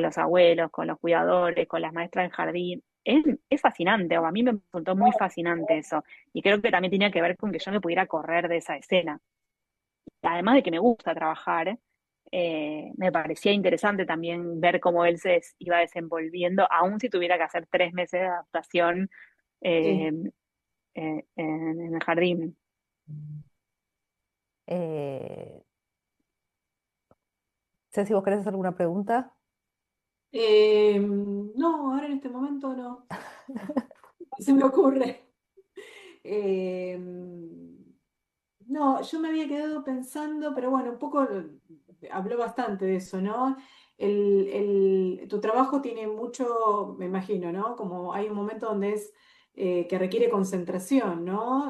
los abuelos, con los cuidadores, con las maestras del jardín. Es fascinante, o a mí me resultó muy fascinante eso. Y creo que también tenía que ver con que yo me pudiera correr de esa escena. Además de que me gusta trabajar, me parecía interesante también ver cómo él iba desenvolviendo, aun si tuviera que hacer 3 meses de adaptación eh, Sí. en el jardín. Eh, Ceci, ¿vos querés hacer alguna pregunta? No, ahora en este momento no. Se me ocurre. Eh, no, yo me había quedado pensando, pero bueno, un poco habló bastante de eso, ¿no? Tu trabajo tiene mucho, me imagino, ¿no? Como hay un momento donde que requiere concentración, ¿no?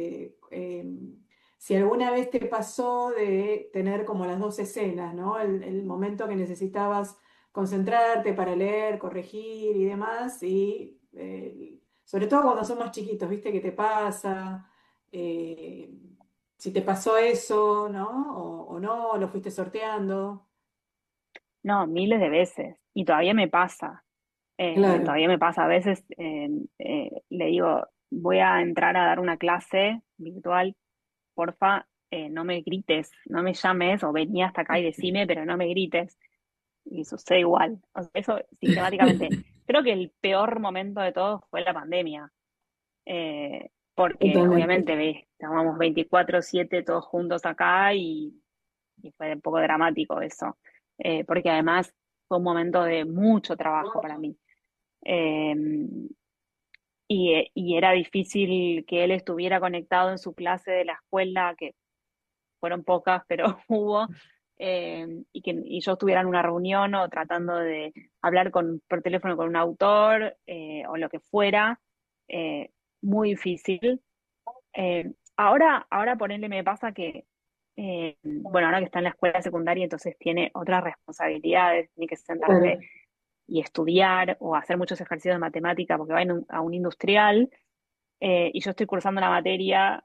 Si alguna vez te pasó de tener como las dos escenas, ¿no? El momento que necesitabas concentrarte para leer, corregir y demás, y sobre todo cuando son más chiquitos, ¿viste? ¿Qué te pasa? Eh, si te pasó eso, ¿no? O no, lo fuiste sorteando. No, miles de veces. Y todavía me pasa. Claro. Todavía me pasa. A veces le digo, voy a entrar a dar una clase virtual, porfa, no me grites, no me llames, o vení hasta acá y decime, pero no me grites. Y sucede igual. O sea, eso sistemáticamente. Creo que el peor momento de todo fue la pandemia. Porque Totalmente. obviamente estábamos 24/7 todos juntos acá y fue un poco dramático eso. Porque además fue un momento de mucho trabajo para mí. Eh, y era difícil que él estuviera conectado en su clase de la escuela, que fueron pocas, pero hubo, y yo estuviera en una reunión o tratando de hablar por teléfono con un autor o lo que fuera, eh, muy difícil. Ahora ponerle me pasa que, bueno, ahora que está en la escuela secundaria, entonces tiene otras responsabilidades, tiene que sentarse Claro. y estudiar o hacer muchos ejercicios de matemática porque va a un industrial, y yo estoy cursando una materia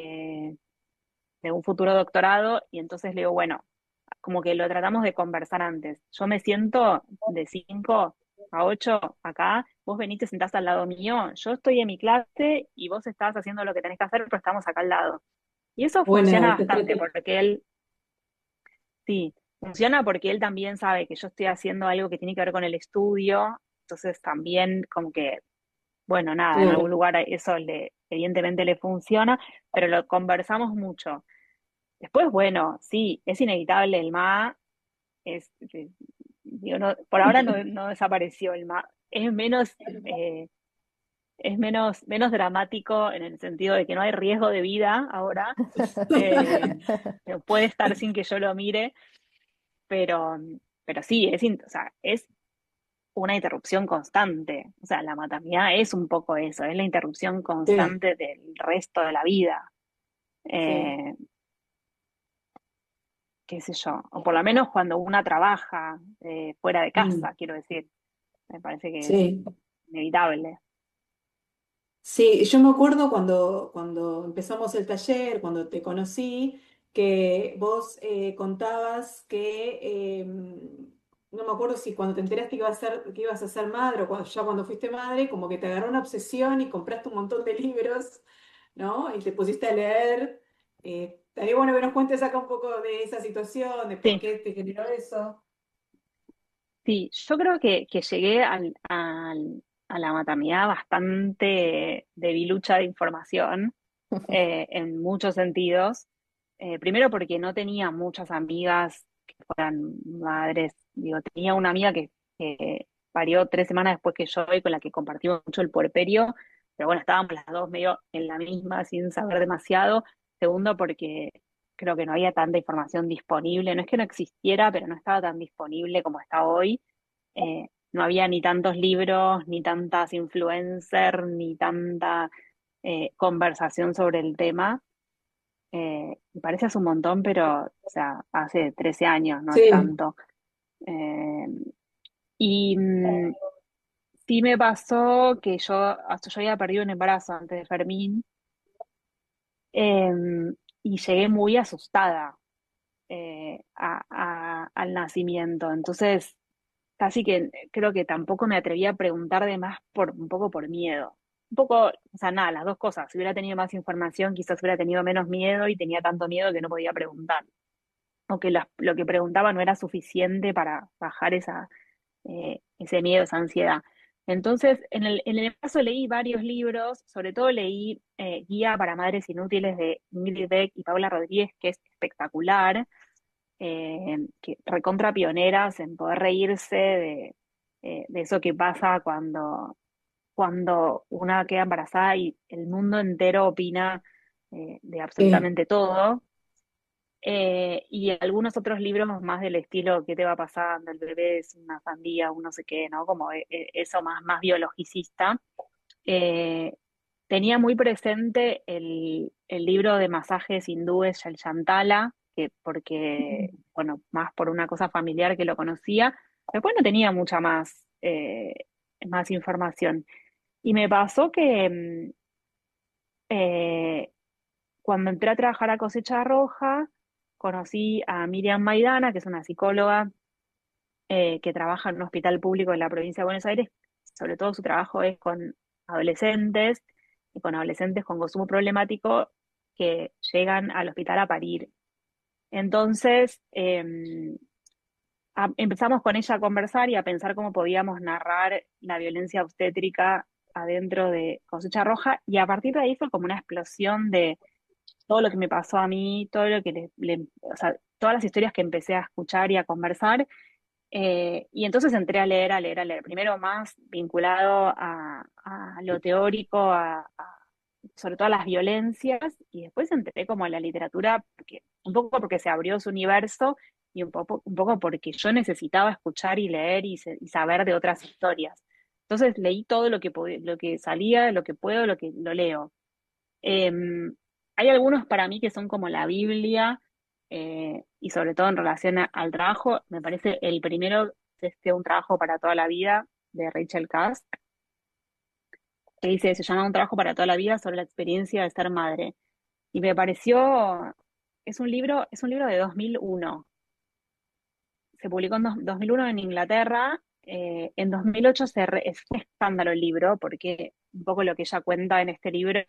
de un futuro doctorado y entonces le digo, bueno, como que lo tratamos de conversar antes. Yo me siento de 5 a 8 acá, vos venís, te sentás al lado mío, yo estoy en mi clase y vos estás haciendo lo que tenés que hacer, pero estamos acá al lado. Y eso Buena funciona esta bastante estrategia. porque él, sí, funciona porque él también sabe que yo estoy haciendo algo que tiene que ver con el estudio, entonces también como que, bueno, nada, en algún Claro. lugar evidentemente le funciona, pero lo conversamos mucho. Después, bueno, sí, es inevitable el MA, digo, por ahora no desapareció el MA, eh, menos dramático en el sentido de que no hay riesgo de vida ahora, eh, pero puede estar sin que yo lo mire, pero, pero sí, o sea, es una interrupción constante. O sea, la maternidad es un poco eso, es la interrupción Sí, constante del resto de la vida. sí, Eh, Qué sé yo, o por lo menos cuando una trabaja fuera de mm, casa, quiero decir, me parece que es sí. inevitable. Sí, yo me acuerdo cuando empezamos el taller, cuando te conocí, que vos contabas que, no me acuerdo si cuando te enteraste que ibas a ser madre o ya cuando fuiste madre, como que te agarró una obsesión y compraste un montón de libros, ¿no? Y te pusiste a leer. Estaría bueno que nos cuentes acá un poco de esa situación, de por Sí, qué te generó eso. sí, yo creo que llegué a la maternidad bastante debilucha de información en muchos sentidos. Primero porque no tenía muchas amigas que fueran madres. Digo, tenía una amiga que parió 3 semanas después que yo y con la que compartimos mucho el puerperio, pero bueno, estábamos las dos medio en la misma sin saber demasiado. Segundo porque creo que no había tanta información disponible. No es que no existiera, pero no estaba tan disponible como está hoy. No había ni tantos libros, ni tantas influencers, ni tanta conversación sobre el tema. Me parece hace un montón, pero, o sea, hace 13 años, no es Sí, tanto. Eh, y sí me pasó que yo había perdido un embarazo antes de Fermín, eh, y llegué muy asustada al nacimiento. Entonces, casi que creo que tampoco me atreví a preguntar de más un poco por miedo. Un poco, o sea, nada, las dos cosas. Si hubiera tenido más información, quizás hubiera tenido menos miedo y tenía tanto miedo que no podía preguntar. O que lo que preguntaba no era suficiente para bajar ese miedo, esa ansiedad. Entonces, en el caso leí varios libros, sobre todo leí Guía para Madres Inútiles de Ingrid Beck y Paula Rodríguez, que es espectacular, que recontra pioneras en poder reírse de eso que pasa cuando una queda embarazada y el mundo entero opina de Sí, absolutamente todo. Y algunos otros libros más del estilo ¿qué te va pasando? El bebé es una sandía, un no sé qué, ¿no? Como eso más biologicista. Eh, Tenía muy presente el libro de masajes hindúes, el Shantala, porque, bueno, más por una cosa familiar que lo conocía. Después no tenía mucha más información. Y me pasó que eh, cuando entré a trabajar a Cosecha Roja, conocí a Miriam Maidana, que es una psicóloga que trabaja en un hospital público en la provincia de Buenos Aires. Sobre todo su trabajo es con adolescentes y con adolescentes con consumo problemático que llegan al hospital a parir. Entonces, empezamos con ella a conversar y a pensar cómo podíamos narrar la violencia obstétrica adentro de Cosecha Roja, y a partir de ahí fue como una explosión de todo lo que me pasó a mí, todo lo que o sea, todas las historias que empecé a escuchar y a conversar. Y entonces entré a leer, a leer, a leer. Primero más vinculado a lo teórico, sobre todo a las violencias, y después entré como a la literatura, un poco porque se abrió su universo y un poco porque yo necesitaba escuchar y leer y saber de otras historias. Entonces leí todo lo que salía, lo que puedo, lo que lo leo. Eh, Hay algunos para mí que son como la Biblia, y sobre todo en relación al trabajo. Me parece el primero es Un trabajo para toda la vida, de Rachel Cast, que se llama Un trabajo para toda la vida sobre la experiencia de ser madre. Y me pareció, es un libro de 2001. Se publicó en 2001 en Inglaterra. En 2008 es un escándalo el libro, porque un poco lo que ella cuenta en este libro,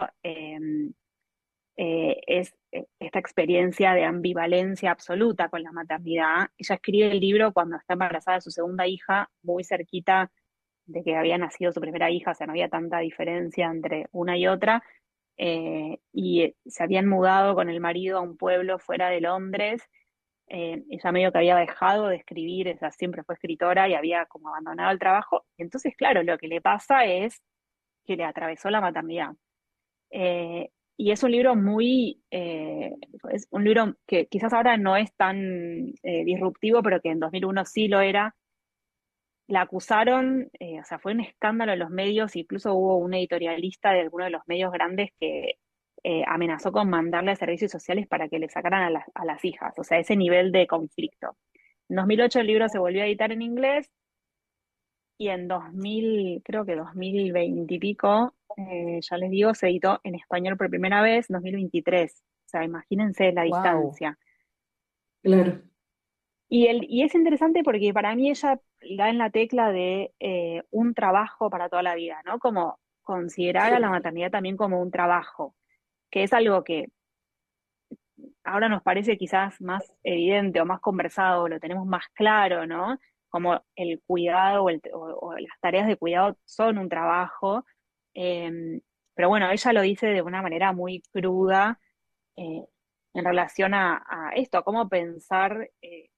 es esta experiencia de ambivalencia absoluta con la maternidad. Ella escribe el libro cuando está embarazada de su segunda hija, muy cerquita de que había nacido su primera hija, o sea, no había tanta diferencia entre una y otra. Y se habían mudado con el marido a un pueblo fuera de Londres. Ella medio que había dejado de escribir, ella siempre fue escritora y había como abandonado el trabajo. Entonces, claro, lo que le pasa es que le atravesó la maternidad. Y es un libro es un libro que quizás ahora no es tan disruptivo, pero que en 2001 sí lo era. La acusaron, o sea, fue un escándalo en los medios, incluso hubo un editorialista de alguno de los medios grandes que amenazó con mandarle a servicios sociales para que le sacaran a las hijas, o sea, ese nivel de conflicto. En 2008 el libro se volvió a editar en inglés, y en 2000, creo que 2020 y pico, ya les digo, se editó en español por primera vez, 2023. O sea, imagínense la Wow. distancia. claro. Y es interesante porque para mí ella da en la tecla de un trabajo para toda la vida, ¿no? Como considerar a la Sí, maternidad también como un trabajo, que es algo que ahora nos parece quizás más evidente o más conversado, lo tenemos más claro, ¿no? Como el cuidado o las tareas de cuidado son un trabajo. eh, pero bueno, ella lo dice de una manera muy cruda, eh, en relación a esto, a cómo pensar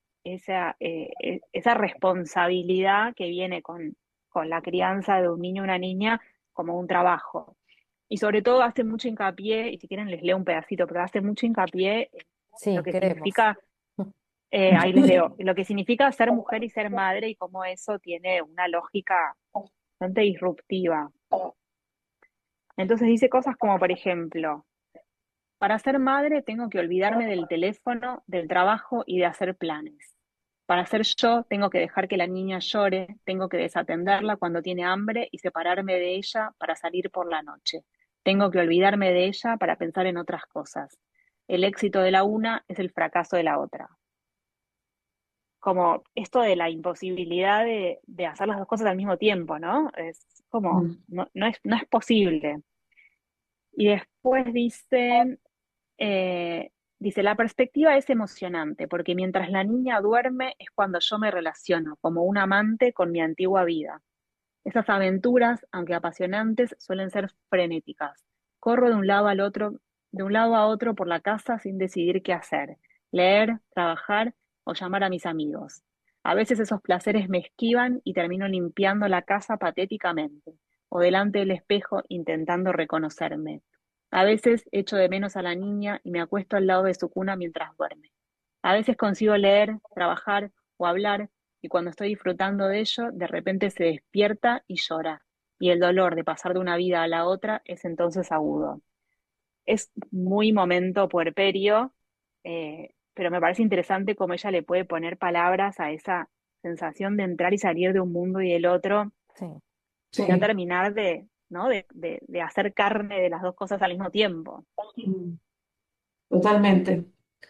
esa responsabilidad que viene con la crianza de un niño o una niña como un trabajo. Y sobre todo hace mucho hincapié, y si quieren les leo un pedacito, pero hace mucho hincapié en lo Sí, que queremos. significa, ahí les leo, lo que significa ser mujer y ser madre y cómo eso tiene una lógica bastante disruptiva. Entonces dice cosas como, por ejemplo, para ser madre tengo que olvidarme del teléfono, del trabajo y de hacer planes. Para ser yo tengo que dejar que la niña llore, tengo que desatenderla cuando tiene hambre y separarme de ella para salir por la noche. Tengo que olvidarme de ella para pensar en otras cosas. El éxito de la una es el fracaso de la otra. como esto de la imposibilidad de hacer las dos cosas al mismo tiempo, ¿no? Es como, Mm. no es posible. Y después eh, dice, la perspectiva es emocionante, porque mientras la niña duerme es cuando yo me relaciono como un amante con mi antigua vida. Esas aventuras, aunque apasionantes, suelen ser frenéticas. Corro de un lado al otro, de un lado a otro por la casa sin decidir qué hacer, leer, trabajar o llamar a mis amigos. A veces esos placeres me esquivan y termino limpiando la casa patéticamente, o delante del espejo intentando reconocerme. A veces echo de menos a la niña y me acuesto al lado de su cuna mientras duerme. A veces consigo leer, trabajar o hablar y cuando estoy disfrutando de ello, de repente se despierta y llora, y el dolor de pasar de una vida a la otra es entonces agudo. Es muy momento puerperio, pero me parece interesante cómo ella le puede poner palabras a esa sensación de entrar y salir de un mundo y del otro, Sí. y no Sí. terminar de, ¿no? De hacer carne de las dos cosas al mismo tiempo. Mm. Totalmente.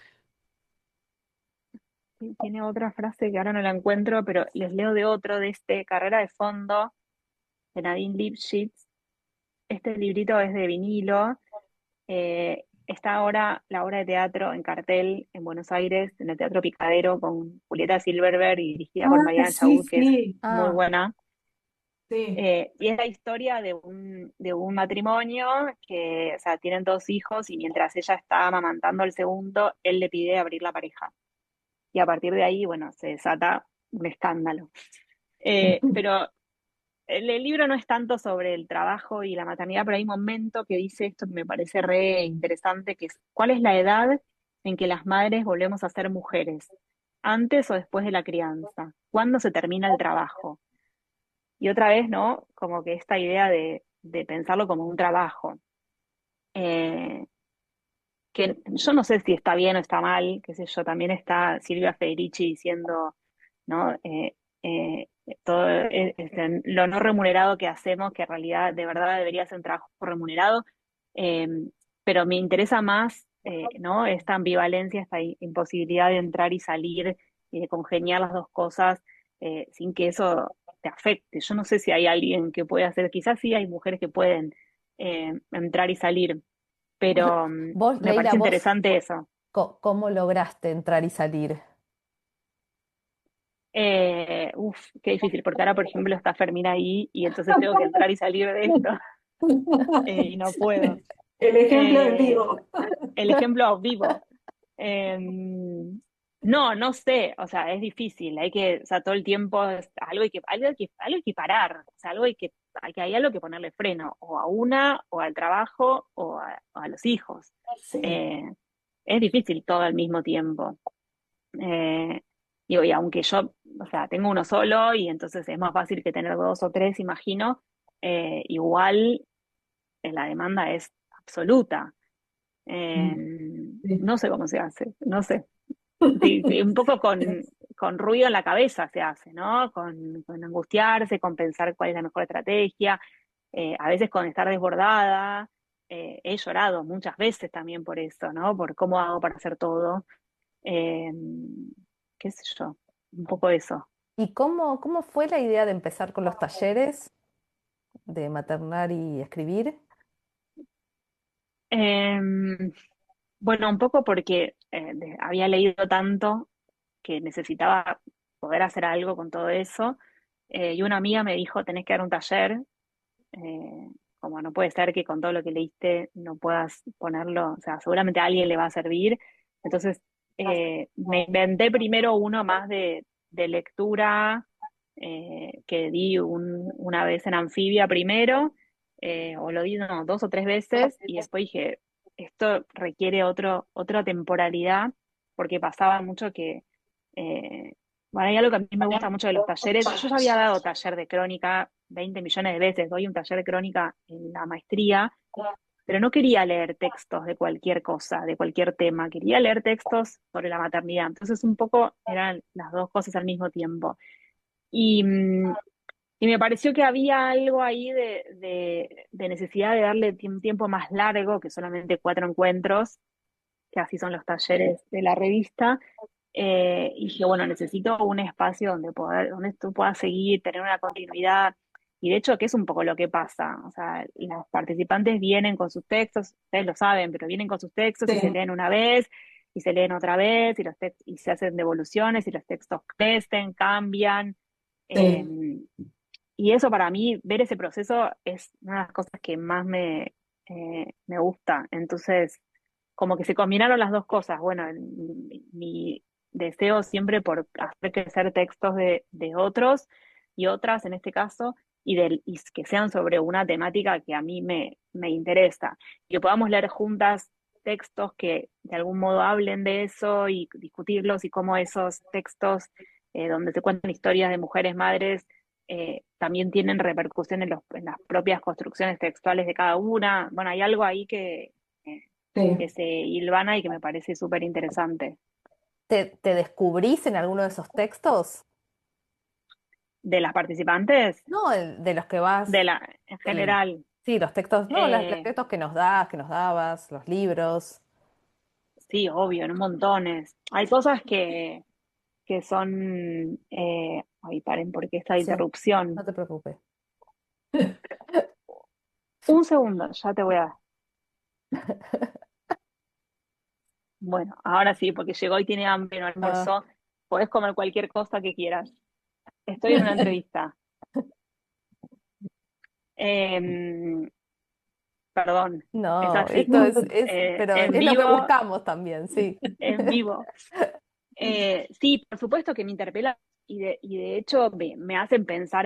Sí, tiene otra frase que ahora no la encuentro, pero les leo de otro, de este Carrera de Fondo, de Nadine Lipschitz. Este librito es de vinilo. Está ahora la obra de teatro en cartel en Buenos Aires, en el Teatro Picadero, con Julieta Silverberg y dirigida por Ah, Mariana sí, Chaud, que es sí, muy Ah, buena. sí. Y es la historia de un matrimonio que, o sea, tienen dos hijos y mientras ella está amamantando al segundo, él le pide abrir la pareja. Y a partir de ahí, bueno, se desata un escándalo. Pero el libro no es tanto sobre el trabajo y la maternidad, pero hay un momento que dice esto que me parece re interesante, que es ¿cuál es la edad en que las madres volvemos a ser mujeres? ¿Antes o después de la crianza? ¿Cuándo se termina el trabajo? Y otra vez, ¿no? Como que esta idea de pensarlo como un trabajo. Eh, que yo no sé si está bien o está mal, qué sé yo, también está Silvia Federici diciendo, ¿no? Todo lo no remunerado que hacemos, que en realidad de verdad debería ser un trabajo remunerado, eh, pero me interesa más, ¿no? Esta ambivalencia, esta imposibilidad de entrar y salir y de congeniar las dos cosas sin que eso te afecte. Yo no sé si hay alguien que puede hacer, quizás sí hay mujeres que pueden entrar y salir, pero vos, me Leila, parece vos, interesante eso. ¿cómo lograste entrar y salir? Qué difícil, porque ahora, por ejemplo, está Fermina ahí y entonces tengo que entrar y salir de esto y no puedo. El ejemplo en Eh, vivo. el ejemplo vivo. Eh, no, no sé, o sea, es difícil, hay que, o sea, todo el tiempo algo hay que parar, o sea, hay algo que ponerle freno, o a una, o al trabajo, o a los hijos. Sí. Eh, es difícil todo al mismo tiempo. Eh, Digo, y aunque yo, o sea, tengo uno solo y entonces es más fácil que tener dos o tres, imagino, igual la demanda es absoluta. Eh, Mm. Sí. no sé cómo se hace, no sé. Sí, sí, un poco con ruido en la cabeza se hace, ¿no? Con angustiarse, con pensar cuál es la mejor estrategia, a veces con estar desbordada. He llorado muchas veces también por eso, ¿no? Por cómo hago para hacer todo. Eh, Qué sé yo, un poco eso. ¿Y cómo fue la idea de empezar con los talleres de maternar y escribir? Eh, bueno, un poco porque había leído tanto que necesitaba poder hacer algo con todo eso. Y una amiga me dijo, tenés que dar un taller. Como no puede ser que con todo lo que leíste no puedas ponerlo, o sea, seguramente a alguien le va a servir. Entonces, me inventé primero uno más de lectura que di una vez en Anfibia primero, o lo di no, dos o tres veces, y después dije, esto requiere otra temporalidad, porque pasaba mucho que, eh, bueno, hay algo que a mí me gusta mucho de los talleres. Yo ya había dado taller de crónica 20 millones de veces, doy un taller de crónica en la maestría, pero no quería leer textos de cualquier cosa, de cualquier tema, quería leer textos sobre la maternidad. Entonces, un poco eran las dos cosas al mismo tiempo. Y, y me pareció que había algo ahí de necesidad de darle un tiempo más largo que solamente cuatro encuentros, que así son los talleres de la revista, Y dije, bueno, necesito un espacio donde tú puedas seguir, tener una continuidad. Y de hecho, que es un poco lo que pasa. O sea, las participantes vienen con sus textos, ustedes lo saben, pero vienen con sus textos y se Sí, leen una vez, y se leen otra vez, y se hacen devoluciones, y los textos crecen, cambian. Eh, sí. y eso para mí, ver ese proceso es una de las cosas que más me gusta. Entonces, como que se combinaron las dos cosas. Bueno, mi deseo siempre por hacer crecer textos de otros y otras en este caso, y que sean sobre una temática que a mí me interesa. Y que podamos leer juntas textos que de algún modo hablen de eso y discutirlos y cómo esos textos donde se cuentan historias de mujeres madres también tienen repercusión en las propias construcciones textuales de cada una. Bueno, hay algo ahí eh, que Sí. se hilvana y que me parece súper interesante. ¿Te descubrís en alguno de esos textos? De las participantes, No, de los que vas, en el, general, sí, los textos, no, los eh, textos que nos das, que nos dabas, los libros. sí, obvio, en montones. Hay cosas que son, ay, paren, porque esta Sí, no interrupción. te preocupes. Un segundo, ya te voy a... Bueno, ahora sí, porque llegó y tiene hambre, no Ah, almorzó. Podés comer cualquier cosa que quieras. Estoy en una entrevista. Em, Perdón, es no, así, esto pero en es lo que vivo, buscamos también, sí. en vivo. Sí, por supuesto que me interpela y de hecho me hacen pensar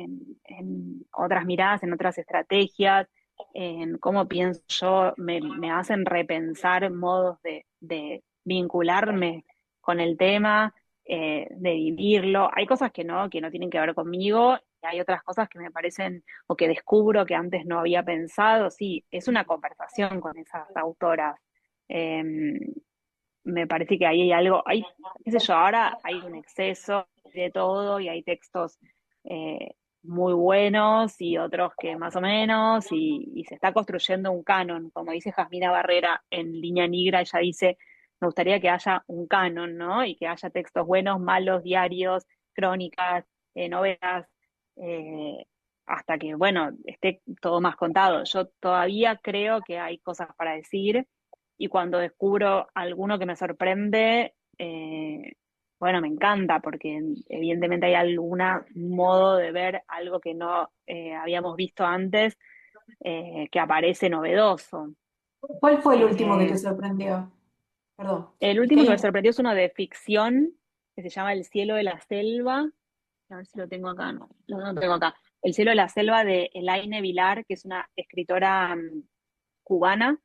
en otras miradas, en otras estrategias, en cómo pienso yo, me hacen repensar modos de vincularme con el tema, de vivirlo. Hay cosas que no tienen que ver conmigo, y hay otras cosas que me parecen o que descubro que antes no había pensado. Sí, es una conversación con esas autoras. Em, Me parece que ahí hay algo, qué sé yo, ahora hay un exceso de todo y hay textos eh, muy buenos y otros que más o menos, y se está construyendo un canon, como dice Jasmina Barrera en Línea Negra, ella dice, me gustaría que haya un canon, ¿no? Y que haya textos buenos, malos, diarios, crónicas, novelas, eh, hasta que, bueno, esté todo más contado. Yo todavía creo que hay cosas para decir y cuando descubro alguno que me sorprende, bueno, me encanta porque evidentemente hay algún modo de ver algo que no habíamos visto antes que aparece novedoso. ¿Cuál fue el último que te Eh, sorprendió? Perdón. el Es que último que me hay... sorprendió es uno de ficción que se llama El cielo de la selva. A ver si lo tengo acá, no, no lo tengo acá. El cielo de la selva de Elaine Vilar, que es una escritora cubana.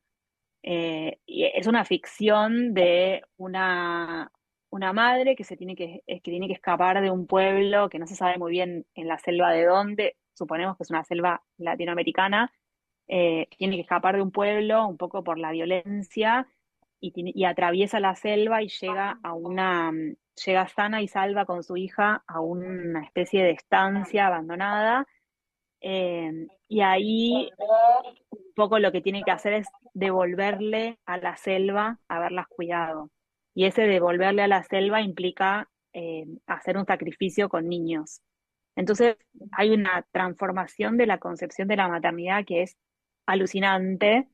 Y es una ficción de una madre que que tiene que escapar de un pueblo que no se sabe muy bien en la selva de dónde, suponemos que es una selva latinoamericana, tiene que escapar de un pueblo un poco por la violencia y atraviesa la selva y llega sana y salva con su hija a una especie de estancia abandonada. Y ahí un poco lo que tiene que hacer es devolverle a la selva haberlas cuidado. Y ese devolverle a la selva implica hacer un sacrificio con niños. Entonces hay una transformación de la concepción de la maternidad que es alucinante.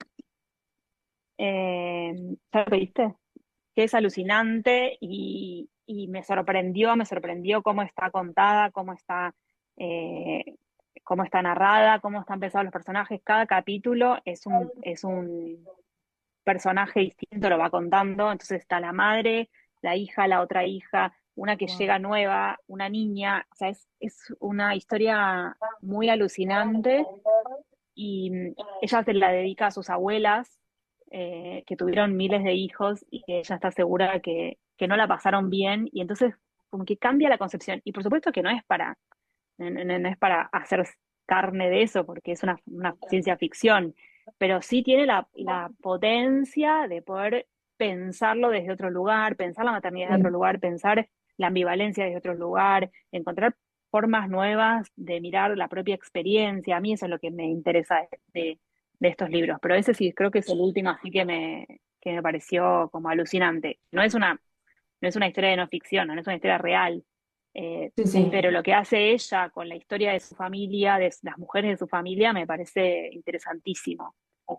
¿Ya lo viste? Que es alucinante y me sorprendió cómo está contada, eh, cómo está narrada, cómo están pensados los personajes. Cada capítulo es un personaje distinto, lo va contando. Entonces está la madre, la hija, la otra hija, una que Wow. llega nueva, una niña. O sea, es una historia muy alucinante y ella se la dedica a sus abuelas, que tuvieron miles de hijos y que ella está segura que no la pasaron bien y entonces como que cambia la concepción. Y por supuesto que no es para hacer carne de eso porque es una ciencia ficción, pero sí tiene la potencia de poder pensarlo desde otro lugar, pensar la maternidad desde otro Sí. lugar, pensar la ambivalencia desde otro lugar, encontrar formas nuevas de mirar la propia experiencia. A mí eso es lo que me interesa de estos libros, pero ese sí creo que es el último así que me pareció como alucinante. No es una no es una historia de no ficción, no es una historia real. Eh, Sí, sí. pero lo que hace ella con la historia de su familia, de las mujeres de su familia, me parece interesantísimo.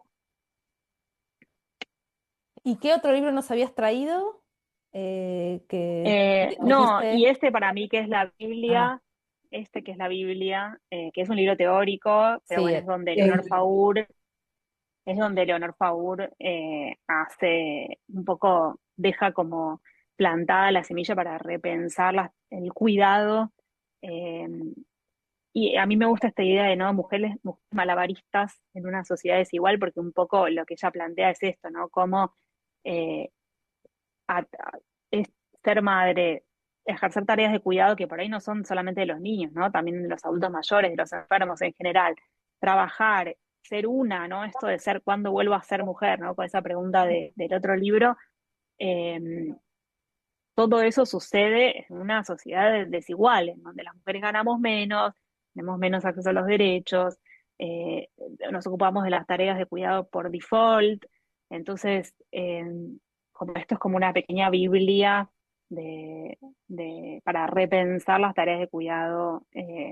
¿Y qué otro libro nos habías traído? Que No, y dijiste. este para mí que es la Ah, Biblia, este que es la Biblia, que es un libro teórico, pero sí, bueno, Sí. Es donde Leonor Faur hace un poco, deja como plantada la semilla para repensar el cuidado. eh, y a mí me gusta esta idea de no mujeres malabaristas en una sociedad desigual, porque un poco lo que ella plantea es esto, ¿no? Cómo eh, es ser madre, ejercer tareas de cuidado que por ahí no son solamente de los niños, ¿no? También de los adultos mayores, de los enfermos en general. Trabajar, ser una, ¿no? Esto de ser cuándo vuelvo a ser mujer, ¿no? Con esa pregunta del otro libro. eh, Todo eso sucede en una sociedad desigual, en donde las mujeres ganamos menos, tenemos menos acceso a los derechos, eh, nos ocupamos de las tareas de cuidado por default. Entonces, como esto es como una pequeña Biblia de, para repensar las tareas de cuidado.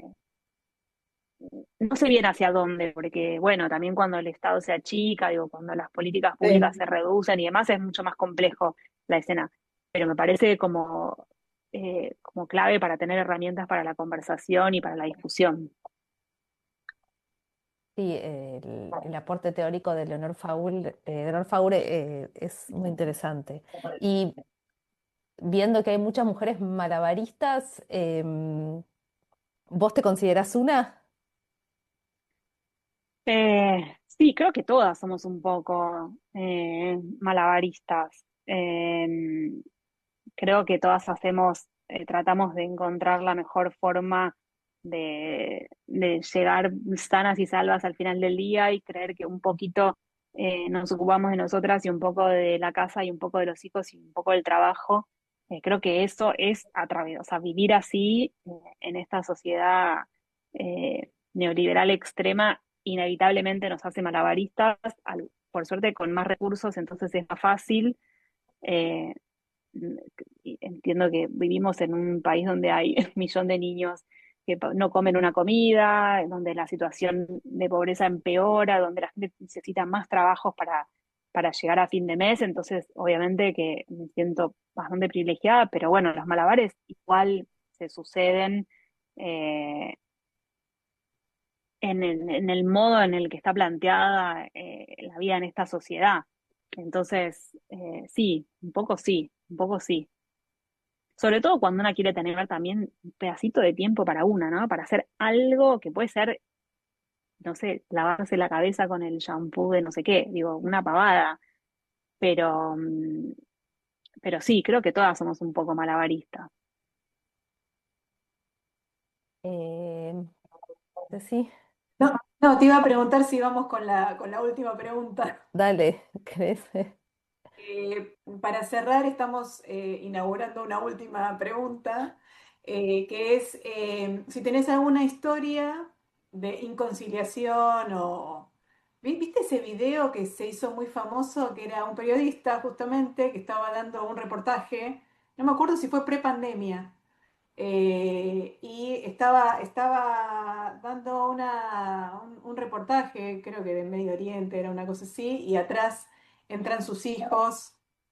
No sé bien hacia dónde, porque bueno, también cuando el Estado se achica, digo, cuando las políticas públicas Sí. se reducen y demás, es mucho más complejo la escena. Pero me parece como clave para tener herramientas para la conversación y para la discusión. sí, el aporte teórico de Leonor Faure es muy interesante. Y viendo que hay muchas mujeres malabaristas, ¿vos te considerás una? Sí, creo que todas somos un poco malabaristas. Creo que todas tratamos de encontrar la mejor forma de llegar sanas y salvas al final del día y creer que un poquito nos ocupamos de nosotras y un poco de la casa y un poco de los hijos y un poco del trabajo. Creo que eso es a través, o sea, vivir así en esta sociedad neoliberal extrema inevitablemente nos hace malabaristas, por suerte con más recursos, entonces es más fácil. Eh, y entiendo que vivimos en un país donde hay un millón de niños que no comen una comida, donde la situación de pobreza empeora, donde la gente necesita más trabajos para llegar a fin de mes, entonces obviamente que me siento bastante privilegiada, pero bueno, los malabares igual se suceden eh, en el modo en el que está planteada la vida en esta sociedad. Entonces, sí, un poco sí, un poco sí. Sobre todo cuando una quiere tener también un pedacito de tiempo para una, ¿no? Para hacer algo que puede ser, no sé, lavarse la cabeza con el shampoo de no sé qué, digo, una pavada. Pero, pero sí, creo que todas somos un poco malabaristas. Eh, sí, No, no, te iba a preguntar si vamos con la última pregunta. dale, ¿crees? Para cerrar, estamos inaugurando una última pregunta, que es si tenés alguna historia de inconciliación o... ¿Viste ese video que se hizo muy famoso, que era un periodista justamente que estaba dando un reportaje? No me acuerdo si fue pre-pandemia. Y estaba dando un reportaje, creo que del Medio Oriente, era una cosa así, y atrás entran sus hijos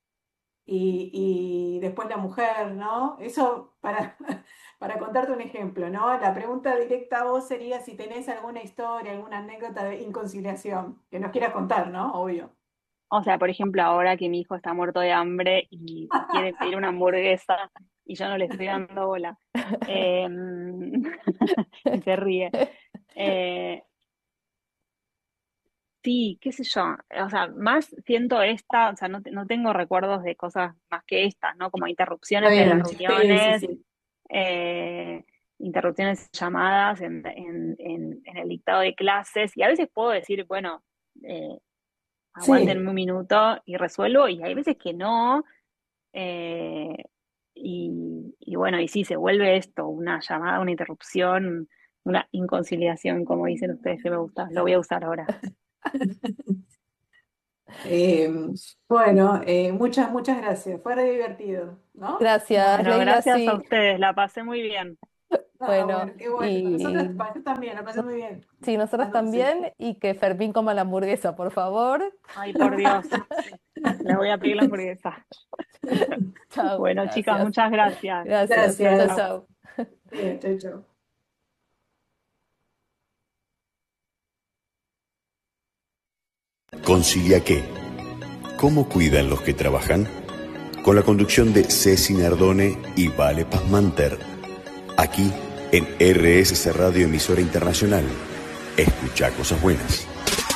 y después la mujer, ¿no? Eso para, para contarte un ejemplo, ¿no? La pregunta directa a vos sería si tenés alguna historia, alguna anécdota de inconciliación que nos quieras contar, ¿no? Obvio. O sea, por ejemplo, ahora que mi hijo está muerto de hambre y quiere pedir una hamburguesa y yo no le estoy dando bola. Eh, y se ríe. Eh, Sí, qué sé yo, o sea, más siento o sea, no tengo recuerdos de cosas más que estas, ¿no? Como Está interrupciones en las bien. Sí, sí, reuniones, sí. eh, interrupciones llamadas en el dictado de clases, y a veces puedo decir, bueno, eh, Sí. aguántenme un minuto y resuelvo, y hay veces que no, eh, y bueno, y sí, se vuelve esto, una llamada, una interrupción, una inconciliación, como dicen ustedes que me gusta, lo voy a usar ahora. Eh, bueno, muchas gracias. Fue re divertido, ¿no? Gracias, Bueno, Leila, gracias a sí. ustedes, la pasé muy bien. Ah, Bueno, bueno, qué bueno. Nosotros, y yo también, lo pasé muy bien. sí, nosotros Entonces, también, y que Fermín coma la hamburguesa, por favor. Ay, por Dios, le voy a pedir la hamburguesa. Chao, Bueno, chicas, gracias. muchas gracias. Gracias. Chao, Chao, gracias. chao. chao. Bien, chau, chau. ¿Concilia qué? ¿Cómo cuidan los que trabajan? Con la conducción de Ceci Nardone y Vale Pazmanter. Aquí en RSC Radio Emisora Internacional. Escucha cosas buenas.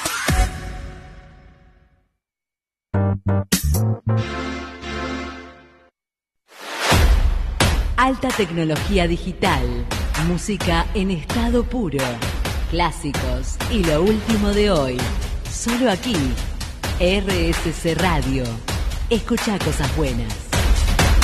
Alta tecnología digital, música en estado puro, clásicos y lo último de hoy. Solo aquí, RSC Radio. Escucha cosas buenas.